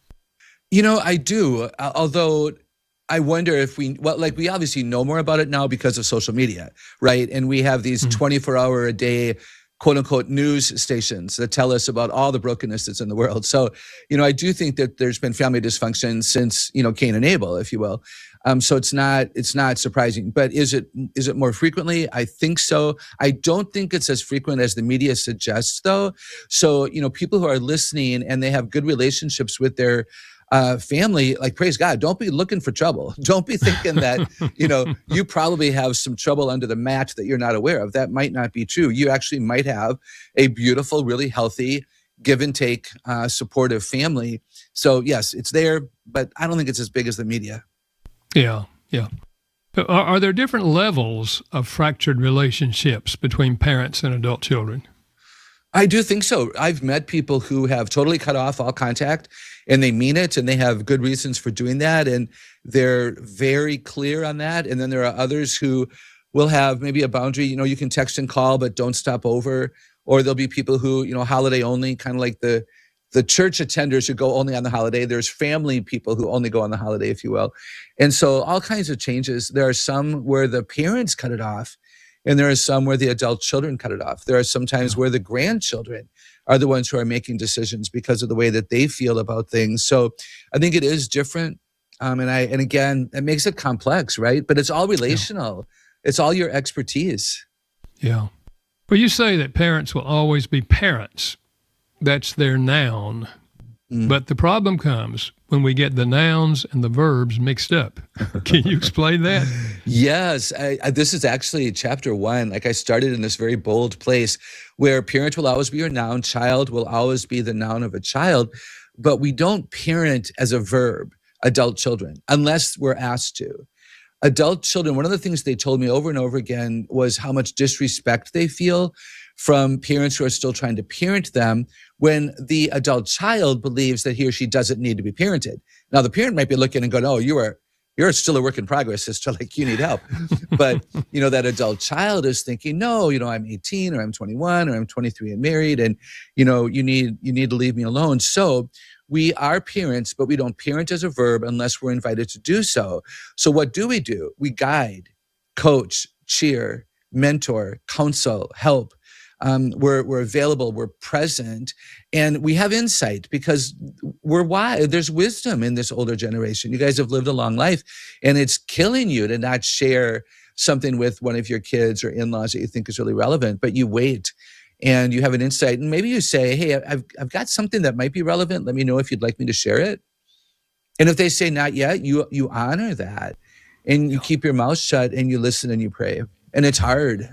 You know, I do. Uh, although I wonder if we, well, like we obviously know more about it now because of social media, right? And we have these mm-hmm. twenty-four hour a day, quote unquote, news stations that tell us about all the brokenness that's in the world. So, you know, I do think that there's been family dysfunction since, you know, Cain and Abel, if you will. Um, so it's not it's not surprising. But is it is it more frequently? I think so. I don't think it's as frequent as the media suggests, though. So, you know, people who are listening and they have good relationships with their uh, family, like, praise God, don't be looking for trouble. Don't be thinking that, you know, you probably have some trouble under the mat that you're not aware of. That might not be true. You actually might have a beautiful, really healthy, give and take, uh, supportive family. So, yes, it's there, but I don't think it's as big as the media. Yeah, yeah. Are, are there different levels of fractured relationships between parents and adult children? I do think so. I've met people who have totally cut off all contact, and they mean it, and they have good reasons for doing that, and they're very clear on that. And then there are others who will have maybe a boundary, you know, you can text and call, but don't stop over. Or there'll be people who, you know, holiday only, kind of like the the church attenders who go only on the holiday. There's family people who only go on the holiday, if you will. And so all kinds of changes. There are some where the parents cut it off, and there are some where the adult children cut it off. There are some times where the grandchildren are the ones who are making decisions because of the way that they feel about things. So I think it is different. Um, and I and again, it makes it complex, right? But it's all relational. Yeah. It's all your expertise. Yeah. Well, you say that parents will always be parents. That's their noun. Mm. But the problem comes when we get the nouns and the verbs mixed up. Can you explain that? Yes. I, I, this is actually chapter one. Like I started in this very bold place where parent will always be your noun, child will always be the noun of a child, but we don't parent as a verb adult children unless we're asked to. Adult children, one of the things they told me over and over again was how much disrespect they feel from parents who are still trying to parent them when the adult child believes that he or she doesn't need to be parented. Now, the parent might be looking and going, oh, you are, you're still a work in progress, sister, like you need help. But, you know, that adult child is thinking, no, you know, I'm eighteen or I'm twenty-one or I'm twenty-three and married and, you know, you need, you need to leave me alone. So we are parents, but we don't parent as a verb unless we're invited to do so. So what do we do? We guide, coach, cheer, mentor, counsel, help. Um, we're, we're available, we're present, and we have insight because we're wise. There's wisdom in this older generation. You guys have lived a long life, and it's killing you to not share something with one of your kids or in-laws that you think is really relevant, but you wait and you have an insight. And maybe you say, hey, I've, I've got something that might be relevant. Let me know if you'd like me to share it. And if they say not yet, you, you honor that and you keep your mouth shut and you listen and you pray. And it's hard.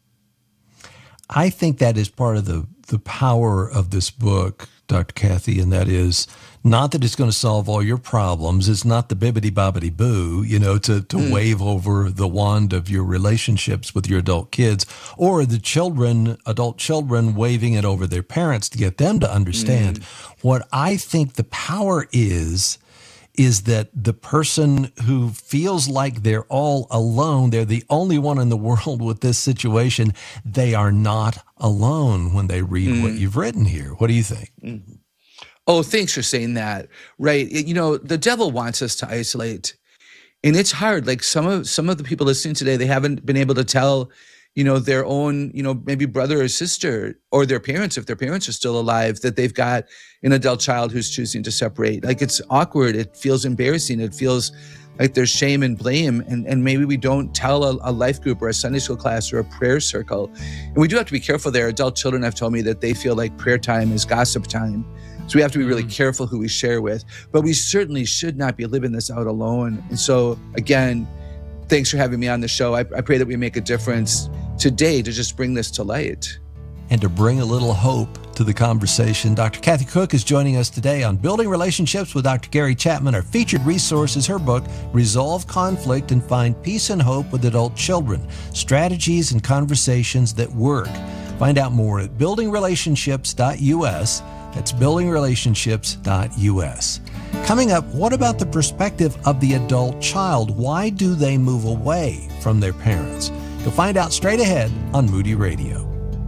I think that is part of the, the power of this book, Doctor Kathy, and that is not that it's going to solve all your problems. It's not the bibbidi-bobbidi-boo, you know, to, to mm. wave over the wand of your relationships with your adult kids, or the children, adult children, waving it over their parents to get them to understand. Mm. What I think the power is, is that the person who feels like they're all alone, they're the only one in the world with this situation, they are not alone when they read mm. what you've written here. What do you think? Mm. Oh, thanks for saying that. Right. It, you know, the devil wants us to isolate. And it's hard. Like some of some of the people listening today, they haven't been able to tell, you know, their own, you know, maybe brother or sister or their parents, if their parents are still alive, that they've got an adult child who's choosing to separate. Like it's awkward. It feels embarrassing. It feels like there's shame and blame. And, and maybe we don't tell a, a life group or a Sunday school class or a prayer circle. And we do have to be careful there. Adult children have told me that they feel like prayer time is gossip time. So we have to be really careful who we share with. But we certainly should not be living this out alone. And so, again, thanks for having me on the show. I, I pray that we make a difference today to just bring this to light. And to bring a little hope to the conversation. Doctor Kathy Cook is joining us today on Building Relationships with Doctor Gary Chapman. Our featured resource is her book, Resolve Conflict and Find Peace and Hope with Adult Children, Strategies and Conversations That Work. Find out more at building relationships dot U S. That's building relationships dot U S. Coming up, what about the perspective of the adult child? Why do they move away from their parents? You'll find out straight ahead on Moody Radio.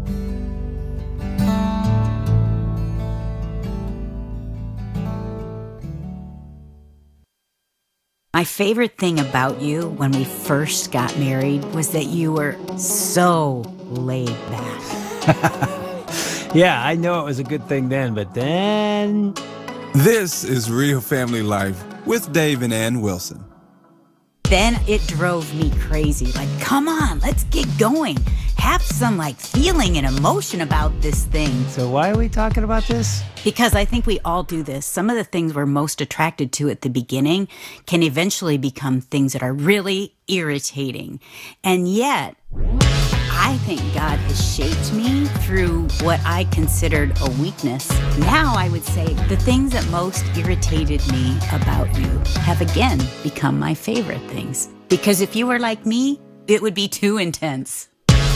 My favorite thing about you when we first got married was that you were so laid back. Yeah, I know it was a good thing then, but then... This is Real Family Life with Dave and Ann Wilson. Then it drove me crazy. Like, come on, let's get going. Have some, like, feeling and emotion about this thing. So why are we talking about this? Because I think we all do this. Some of the things we're most attracted to at the beginning can eventually become things that are really irritating. And yet... I think God has shaped me through what I considered a weakness. Now I would say the things that most irritated me about you have again become my favorite things. Because if you were like me, it would be too intense.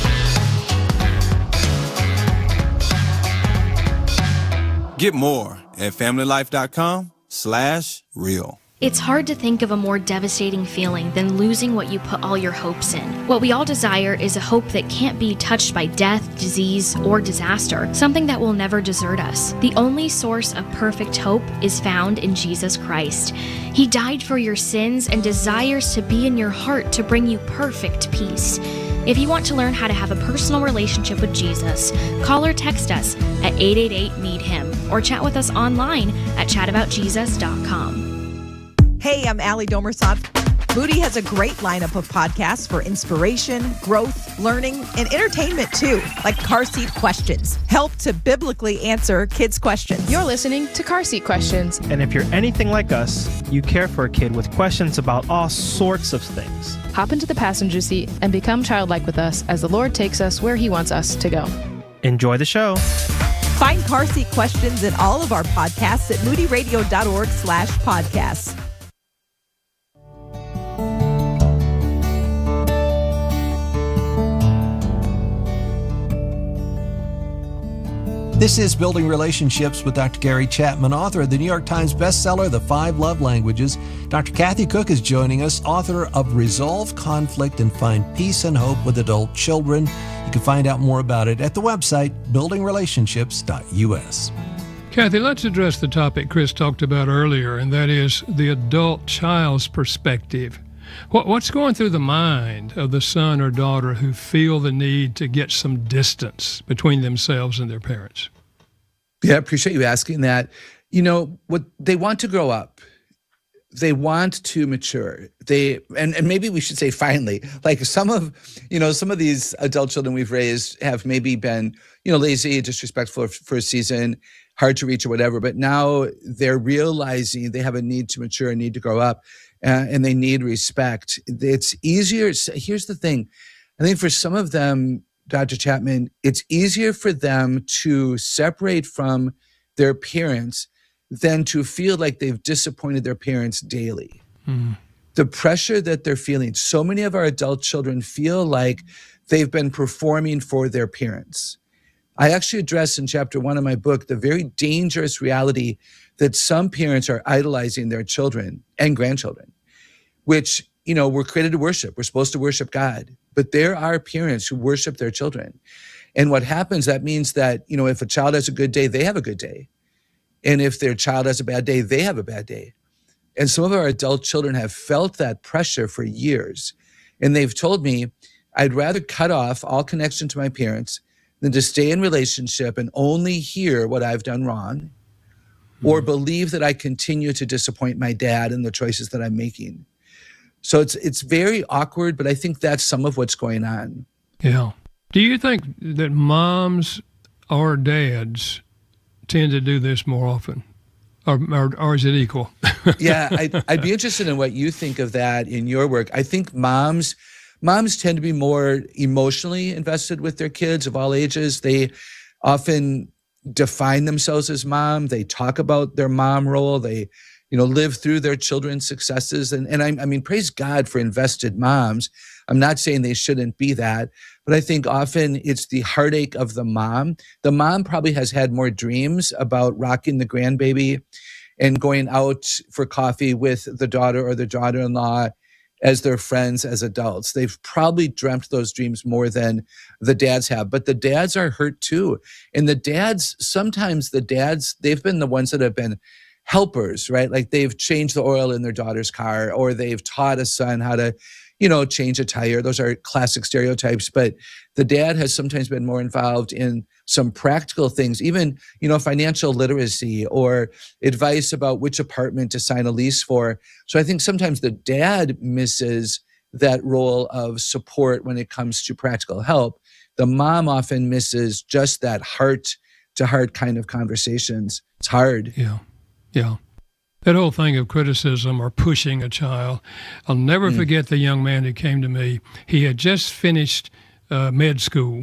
Get more at familylife.com slash real. It's hard to think of a more devastating feeling than losing what you put all your hopes in. What we all desire is a hope that can't be touched by death, disease, or disaster, something that will never desert us. The only source of perfect hope is found in Jesus Christ. He died for your sins and desires to be in your heart to bring you perfect peace. If you want to learn how to have a personal relationship with Jesus, call or text us at eight eight eight, meet him or chat with us online at chat about jesus dot com. Hey, I'm Allie Domersot. Moody has a great lineup of podcasts for inspiration, growth, learning, and entertainment too, like Car Seat Questions. Help to biblically answer kids' questions. You're listening to Car Seat Questions. And if you're anything like us, you care for a kid with questions about all sorts of things. Hop into the passenger seat and become childlike with us as the Lord takes us where he wants us to go. Enjoy the show. Find Car Seat Questions in all of our podcasts at moodyradio.org slash podcasts. This is Building Relationships with Doctor Gary Chapman, author of the New York Times bestseller, The Five Love Languages. Doctor Kathy Cook is joining us, author of Resolve Conflict and Find Peace and Hope with Adult Children. You can find out more about it at the website, building relationships dot u s. Kathy, let's address the topic Chris talked about earlier, and that is the adult child's perspective. What, what's going through the mind of the son or daughter who feel the need to get some distance between themselves and their parents? Yeah, I appreciate you asking that. You know, what they want to grow up. They want to mature. They and, and maybe we should say finally, like some of, you know, some of these adult children we've raised have maybe been, you know, lazy, disrespectful for a season, hard to reach or whatever, but now they're realizing they have a need to mature, a need to grow up. Uh, and they need respect. It's easier. Here's the thing. I think for some of them, Doctor Chapman, it's easier for them to separate from their parents than to feel like they've disappointed their parents daily. Mm. The pressure that they're feeling, so many of our adult children feel like they've been performing for their parents. I actually address in chapter one of my book the very dangerous reality that some parents are idolizing their children and grandchildren, which, you know, we're created to worship. We're supposed to worship God. But there are parents who worship their children. And what happens, that means that, you know, if a child has a good day, they have a good day. And if their child has a bad day, they have a bad day. And some of our adult children have felt that pressure for years. And they've told me, I'd rather cut off all connection to my parents than to stay in relationship and only hear what I've done wrong, or believe that I continue to disappoint my dad in the choices that I'm making. So it's it's very awkward, but I think that's some of what's going on. Yeah. Do you think that moms or dads tend to do this more often? Or, or, or is it equal? Yeah, I'd, I'd be interested in what you think of that in your work. I think moms... Moms tend to be more emotionally invested with their kids of all ages. They often define themselves as mom. They talk about their mom role. They, you know, live through their children's successes. And, and I, I mean, praise God for invested moms. I'm not saying they shouldn't be that, but I think often it's the heartache of the mom. The mom probably has had more dreams about rocking the grandbaby and going out for coffee with the daughter or the daughter-in-law as their friends as adults. They've probably dreamt those dreams more than the dads have, but the dads are hurt too. And the dads, sometimes the dads, they've been the ones that have been helpers, right? Like they've changed the oil in their daughter's car, or they've taught a son how to, you know, change a tire. Those are classic stereotypes, but the dad has sometimes been more involved in some practical things, even, you know, financial literacy or advice about which apartment to sign a lease for. So I think sometimes the dad misses that role of support when it comes to practical help. The mom often misses just that heart to heart kind of conversations. It's hard. Yeah. Yeah. That whole thing of criticism or pushing a child. I'll never mm. forget the young man who came to me. He had just finished uh, med school.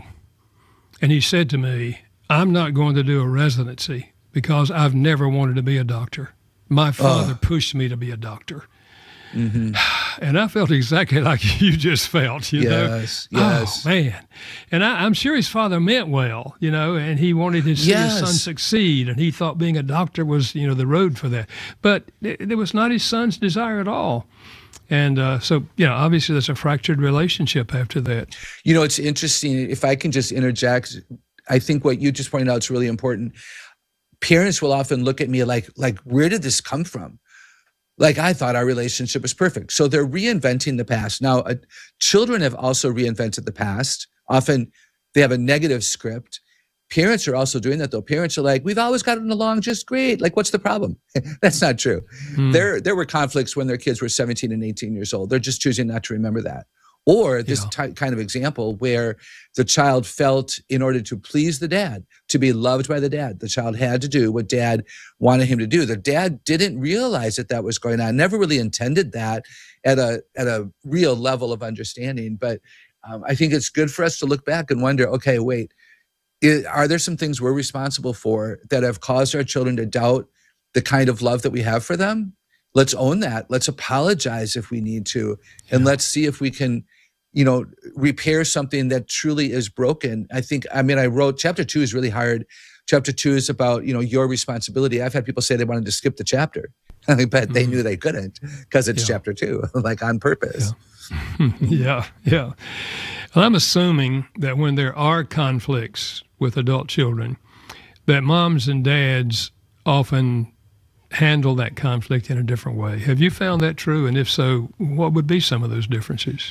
And he said to me, I'm not going to do a residency because I've never wanted to be a doctor. My father uh. pushed me to be a doctor. Mm-hmm. And I felt exactly like you just felt, you yes, know? Yes, Oh, man. And I, I'm sure his father meant well, you know, and he wanted to see yes. his son succeed, and he thought being a doctor was, you know, the road for that. But it, it was not his son's desire at all. And uh, so, you know, obviously there's a fractured relationship after that. You know, it's interesting. If I can just interject, I think what you just pointed out is really important. Parents will often look at me like, like, where did this come from? Like, I thought our relationship was perfect. So they're reinventing the past. Now, uh, children have also reinvented the past. Often they have a negative script. Parents are also doing that, though. Parents are like, we've always gotten along just great. Like, what's the problem? That's not true. Hmm. There, there were conflicts when their kids were seventeen and eighteen years old. They're just choosing not to remember that. Or this yeah. kind of example where the child felt in order to please the dad, to be loved by the dad, the child had to do what dad wanted him to do. The dad didn't realize that that was going on, never really intended that at a at a real level of understanding. But um, I think it's good for us to look back and wonder, okay, wait, it, are there some things we're responsible for that have caused our children to doubt the kind of love that we have for them? Let's own that. Let's apologize if we need to. And yeah. let's see if we can, you know, repair something that truly is broken. I think, I mean, I wrote, chapter two is really hard. Chapter two is about, you know, your responsibility. I've had people say they wanted to skip the chapter, but mm-hmm. they knew they couldn't because it's yeah. chapter two, like on purpose. Yeah. yeah, yeah. Well, I'm assuming that when there are conflicts with adult children, that moms and dads often handle that conflict in a different way. Have you found that true? And if so, what would be some of those differences?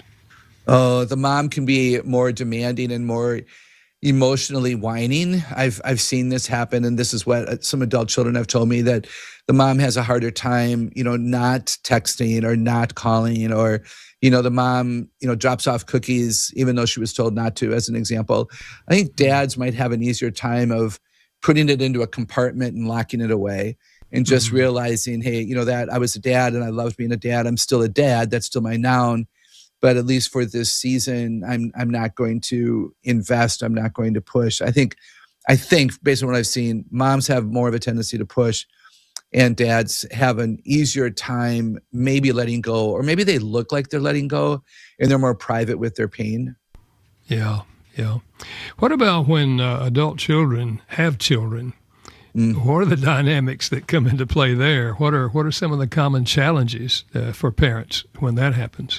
Oh, the mom can be more demanding and more emotionally whining. I've I've seen this happen, and this is what some adult children have told me, that the mom has a harder time, you know, not texting or not calling, or, you know, the mom, you know, drops off cookies even though she was told not to, as an example. I think dads might have an easier time of putting it into a compartment and locking it away. And just mm-hmm. realizing, hey, you know, that I was a dad and I loved being a dad. I'm still a dad. That's still my noun. But at least for this season, I'm I'm not going to invest. I'm not going to push. I think, I think based on what I've seen, moms have more of a tendency to push, and dads have an easier time maybe letting go, or maybe they look like they're letting go, and they're more private with their pain. Yeah, yeah. What about when uh, adult children have children? Mm. What are the dynamics that come into play there? What are what are some of the common challenges uh, for parents when that happens?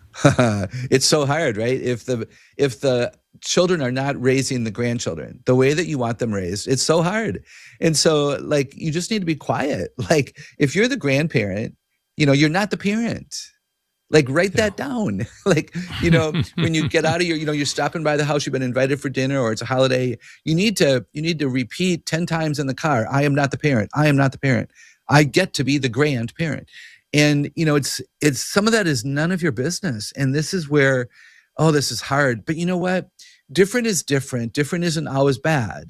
It's so hard, right? If the if the children are not raising the grandchildren the way that you want them raised, it's so hard. And so, like, you just need to be quiet. Like, if you're the grandparent, you know, you're not the parent. Like, write yeah. that down. Like, you know, when you get out of your, you know, you're stopping by the house, you've been invited for dinner, or it's a holiday, you need to, you need to repeat ten times in the car, I am not the parent. I am not the parent. I get to be the grandparent. And, you know, it's, it's, some of that is none of your business. And this is where, oh, this is hard. But you know what? Different is different. Different isn't always bad.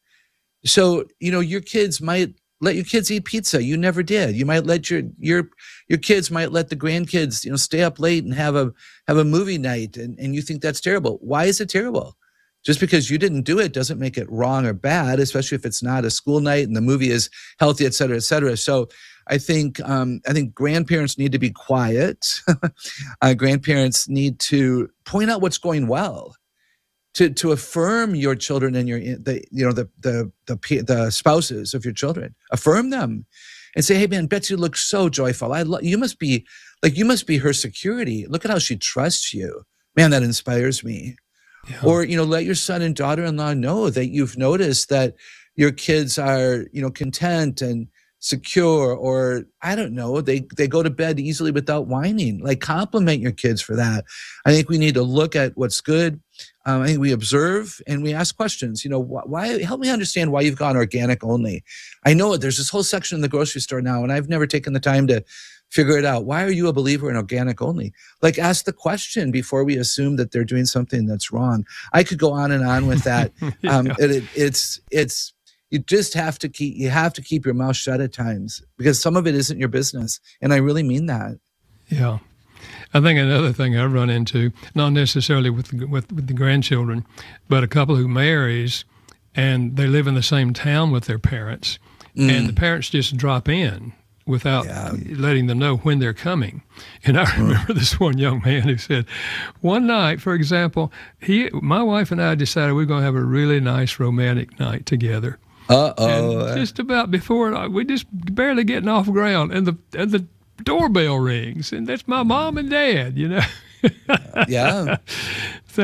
So, you know, your kids might let your kids eat pizza. You never did. You might let your, your, your kids might let the grandkids, you know, stay up late and have a, have a movie night. And, and you think that's terrible. Why is it terrible? Just because you didn't do it doesn't make it wrong or bad, especially if it's not a school night and the movie is healthy, et cetera, et cetera. So I think, um, I think grandparents need to be quiet. uh, grandparents need to point out what's going well. To, to affirm your children and your, the, you know, the, the, the, the spouses of your children, affirm them and say, hey man, Betsy looks so joyful. I love, you must be like, you must be her security. Look at how she trusts you. Man, that inspires me. Yeah. Or, you know, let your son and daughter-in-law know that you've noticed that your kids are, you know, content and secure, or I don't know, they, they go to bed easily without whining. Like, compliment your kids for that. I think we need to look at what's good. Um, I think we observe and we ask questions. You know, wh why? Help me understand why you've gone organic only. I know there's this whole section in the grocery store now, and I've never taken the time to figure it out. Why are you a believer in organic only? Like, ask the question before we assume that they're doing something that's wrong. I could go on and on with that. yeah. um, it, it, it's it's you just have to keep you have to keep your mouth shut at times, because some of it isn't your business, and I really mean that. Yeah. I think another thing I've run into, not necessarily with the, with, with the grandchildren, but a couple who marries and they live in the same town with their parents, mm. and the parents just drop in without yeah. letting them know when they're coming. And I remember this one young man who said, one night, for example, he, my wife and I decided we we're going to have a really nice romantic night together. Uh-oh. And just about before, we just barely getting off ground, and the and the doorbell rings, and that's my mom and dad, you know. Yeah.